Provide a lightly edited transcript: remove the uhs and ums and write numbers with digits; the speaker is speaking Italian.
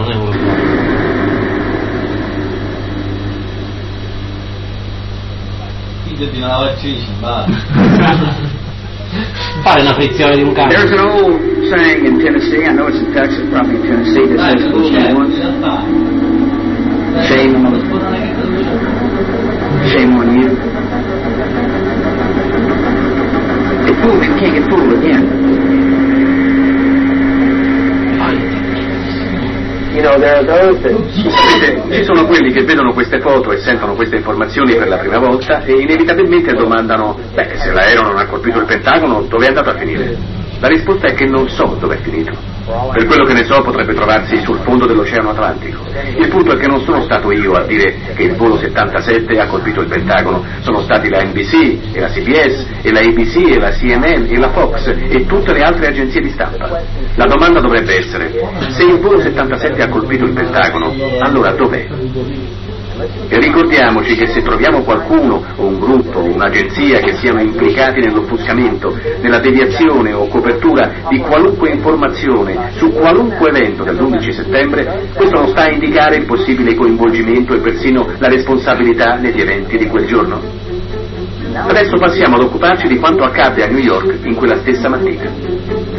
就比较剧情吧。 fare una frizione di un cane. There's an old saying in Tennessee, I know it's in Texas, probably in Tennessee, that says fool me once, shame on you. If fooled me, can't get fooled again. Ci sono quelli che vedono queste foto e sentono queste informazioni per la prima volta e inevitabilmente domandano: beh, se l'aereo non ha colpito il Pentagono, dove è andato a finire? La risposta è che non so dove è finito. Per quello che ne so, potrebbe trovarsi sul fondo dell'Oceano Atlantico. Il punto è che non sono stato io a dire che il volo 77 ha colpito il Pentagono, sono stati la NBC e la CBS e la ABC e la CNN e la Fox e tutte le altre agenzie di stampa. La domanda dovrebbe essere: se il volo 77 ha colpito il Pentagono, allora dov'è? E ricordiamoci che se troviamo qualcuno o un gruppo o un'agenzia che siano implicati nell'offuscamento, nella deviazione o copertura di qualunque informazione su qualunque evento dell'11 settembre, questo non sta a indicare il possibile coinvolgimento e persino la responsabilità negli eventi di quel giorno? Adesso passiamo ad occuparci di quanto accadde a New York in quella stessa mattina.